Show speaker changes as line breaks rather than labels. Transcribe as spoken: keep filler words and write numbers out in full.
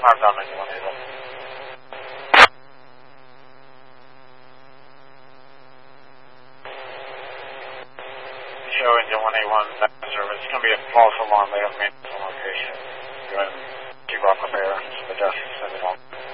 Arm down ninety-one eighty. Show engine one eighty-one service. It's going to be a false alarm. They have maintenance on location. Go ahead and keep off the air. Adjust, send it on.